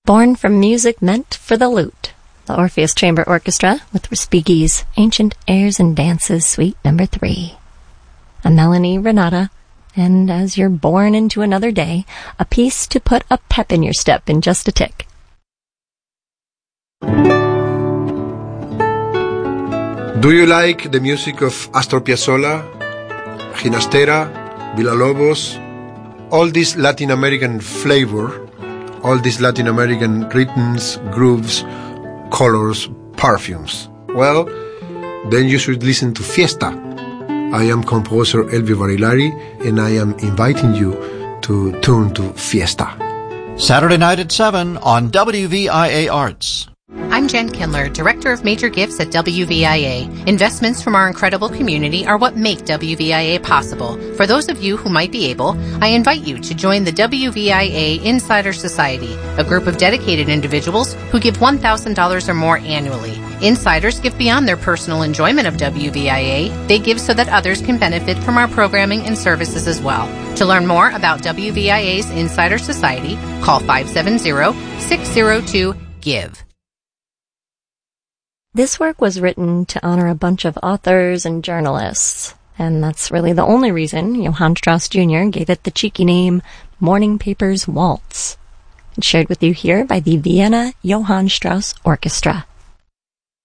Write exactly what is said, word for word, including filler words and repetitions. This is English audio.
Born from music meant for the lute, the Orpheus Chamber Orchestra with Respighi's Ancient Airs and Dances, Suite Number three. A Melanie Renata, and as you're born into another day, a piece to put a pep in your step in just a tick. Do you like the music of Astor Piazzolla, Ginastera, Villalobos, all this Latin American flavor, all these Latin American rhythms, grooves, colors, perfumes? Well, then you should listen to Fiesta. I am composer Elvi Barilari, and I am inviting you to tune to Fiesta. Saturday night at seven on W V I A Arts. I'm Jen Kindler, Director of Major Gifts at W V I A. Investments from our incredible community are what make W V I A possible. For those of you who might be able, I invite you to join the W V I A Insider Society, a group of dedicated individuals who give one thousand dollars or more annually. Insiders give beyond their personal enjoyment of W V I A. They give so that others can benefit from our programming and services as well. To learn more about W V I A's Insider Society, call five seven zero, six zero two, GIVE. This work was written to honor a bunch of authors and journalists, and that's really the only reason Johann Strauss Junior gave it the cheeky name Morning Papers Waltz. It's shared with you here by the Vienna Johann Strauss Orchestra.